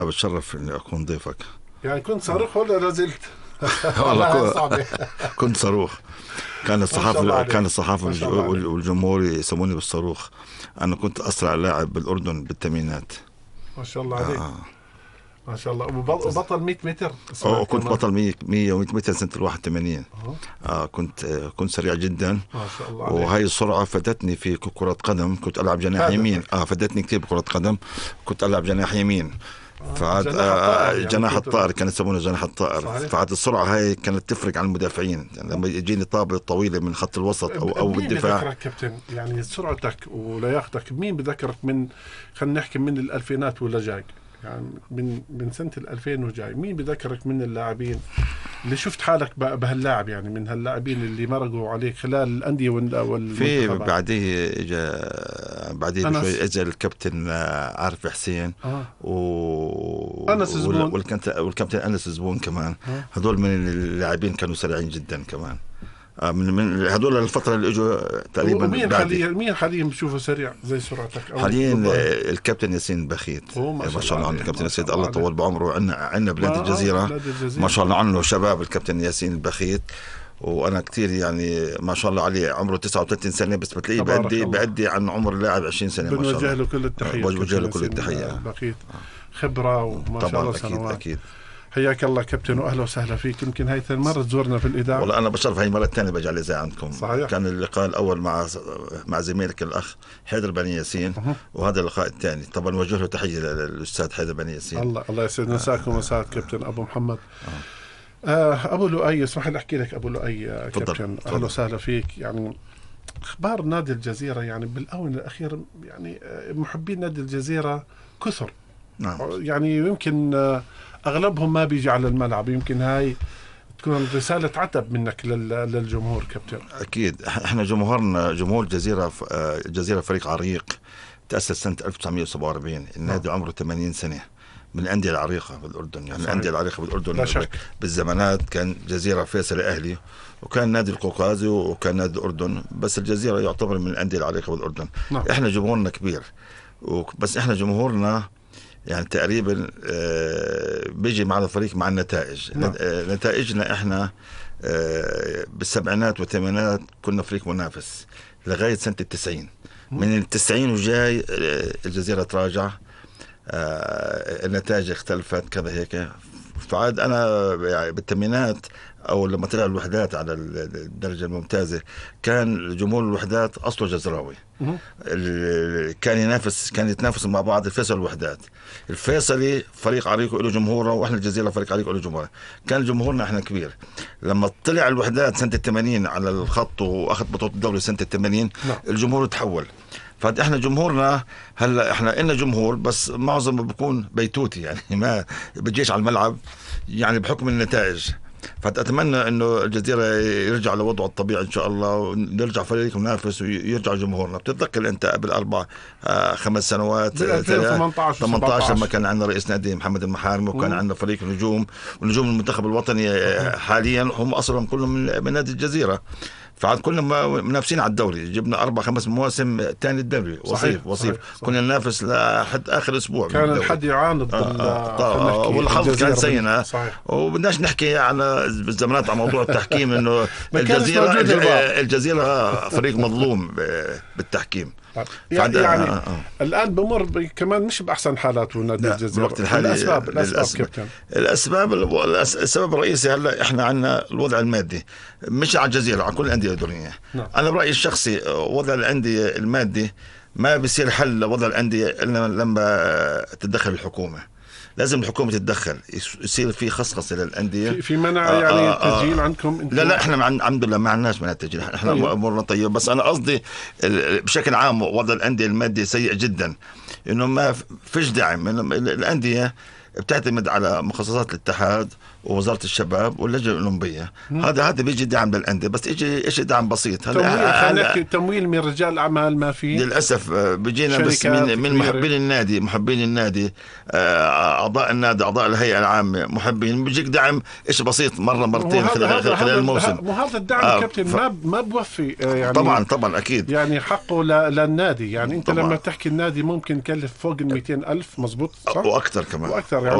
بتشرف اني اكون ضيفك. يعني كنت صاروخ ولا لازلت؟ والله كنت صاروخ. كان ما الصحافة شاء الله عليك. والجمهور يسموني بالصاروخ. انا كنت اسرع لاعب بالاردن بالثمانينات. ما شاء الله عليك. آه. ما شاء الله. وبطل 100 متر كنت بطل 100 و100 متر سنة 81. كنت سريع جدا. ما شاء الله عليك. وهي السرعة فادتني في كرة قدم. كنت ألعب جناح يمين. فادتني كثير بكرة قدم. كنت ألعب جناح يمين. فعاد جناح الطائر كانوا يسمونه جناح الطائر. فعاد السرعة هاي كانت تفرق عن المدافعين. يعني لما يجيني طابة طويلة من خط الوسط أو بالدفاع. مين بذكرك كابتن؟ يعني سرعتك ولياقتك مين بذكرك من، خلينا نحكي من الألفينات ولا جاي؟ يعني من سنة 2000 وجاي، مين بذكرك من اللاعبين اللي شفت حالك بهاللاعب، يعني من هاللاعبين اللي مرقوا عليك خلال الأندية والمنتخبات؟ في بعديه بشوي اجى الكابتن عارف حسين أنس زبون والكابتن أنس زبون كمان. هذول من اللاعبين كانوا سريعين جدا كمان. من هذول الفترة اللي اجوا تقريبا. مين حاليا بشوفه سريع زي سرعتك؟ حاليا الكابتن ياسين بخيت. ما شاء الله عنه الكابتن ياسين، الله طول بعمره. عندنا بلاد الجزيرة ما شاء الله عنه شباب الكابتن ياسين البخيت. وانا كتير يعني ما شاء الله عليه، عمره 39 سنة بس بتلاقيه بأدي عن عمر اللاعب 20 سنة. ما شاء الله. بنوجه له كل التحية. بوجه له كل التحية. بخيت خبرة وما شاء الله سنوات. أكيد. حياك الله كابتن واهلا وسهلا فيك. يمكن هاي ثاني مرة تزورنا في الإذاعة. والله انا بشرف هاي مرة ثانية بجي على إذاعة عندكم. صحيح. كان اللقاء الاول مع زميلك الاخ حيدر بني ياسين. وهذا اللقاء الثاني طبعا وجه له تحية للاستاذ حيدر بني ياسين. الله يسعد مساكم ومساك كابتن ابو محمد. ابو لؤي، اسمح لي احكي لك ابو لؤي كابتن. اهلا وسهلا فيك. يعني اخبار نادي الجزيرة يعني بالاونه الاخيره، يعني محبين نادي الجزيرة كثر. نعم. يعني يمكن اغلبهم ما بيجي على الملعب. يمكن هاي تكون رسالة عتب منك للجمهور كابتن. اكيد احنا جمهورنا جمهور الجزيرة فريق عريق تأسس سنة 1947. النادي عمره 80 سنة، من الأندية العريقة بالأردن. يعني الأندية العريقة بالأردن بالزمانات كان جزيرة فيصل أهلي، وكان نادي القوقازي، وكان نادي الأردن. بس الجزيرة يعتبر من الأندية العريقة بالأردن. احنا جمهورنا كبير، بس احنا جمهورنا يعني تقريبا بيجي مع الفريق مع النتائج. نتائجنا احنا بالسبعينات والثمانينات كنا فريق منافس لغاية سنة 90. من 90 وجاي الجزيرة تراجع. النتائج اختلفت كذا هيك. فعاد انا يعني بالثمانينات او لما طلع الوحدات على الدرجه الممتازه كان جمهور الوحدات اصله جزراوي. كان يتنافس مع بعض الفيصل والوحدات. الفيصلي فريق عريق له جمهوره، واحنا الجزيره فريق عريق له جمهوره. كان جمهورنا احنا كبير. لما طلع الوحدات سنه 80 على الخط واخذ بطوله الدوري سنه 80 الجمهور تحول. فاحنا جمهورنا هلا احنا إلنا جمهور بس معظمه بيكون بيتوتي، يعني ما بيجيش على الملعب يعني بحكم النتائج. فأتمنى إنه الجزيرة يرجع لوضعه الطبيعي إن شاء الله، ونرجع فريق منافس ويرجع جمهورنا. بتتذكر أنت قبل 4-5 سنوات 18 لما كان عندنا رئيس نادي محمد المحارمي، وكان عندنا فريق نجوم، ونجوم المنتخب الوطني حاليا هم أصلا كلهم من نادي الجزيرة. فعاد كنا منافسين على الدوري، جبنا 4-5 مواسم ثاني الدوري وصيف. كنا ننافس لحد آخر أسبوع. كان الحد يعاند والحظ كان سيء. وبدناش نحكي على بالزمانات على موضوع التحكيم إنه الجزيرة فريق مظلوم بالتحكيم. يعني الآن بمر كمان مش بأحسن حالاته نادي الجزيرة. الوقت الحالي السبب الرئيسي هلا احنا عندنا الوضع المادي، مش على الجزيرة، على كل الأندية الأردنية. أنا برأيي الشخصي وضع الأندية المادي ما بيصير حل لوضع الأندية إلا لما تتدخل الحكومة. لازم الحكومة تتدخل، يصير في خصخصة للأندية. في منع يعني تسجيل عندكم؟ لا احنا الحمد لله ما عندناش منع تسجيل، احنا امورنا طيبة. بس انا قصدي بشكل عام وضع الأندية المادي سيء جدا، انه ما فيش دعم. الأندية بتعتمد على مخصصات الاتحاد ووزارة الشباب واللجنة الأولمبية. هذا بيجي دعم للأندية، بس يجي دعم بسيط. تمويل من رجال أعمال ما في للأسف. بيجينا بس من محبين النادي اعضاء النادي، اعضاء الهيئه العامه، محبين، بيجيك دعم ايش بسيط مره مرتين خلال الموسم. وهذا الدعم كابتن ما بوفي يعني. طبعا اكيد يعني حقه للنادي. يعني انت طبعاً. لما تحكي النادي ممكن يكلف فوق ال 200,000 مزبوط صح؟ واكثر كمان واكثر يعني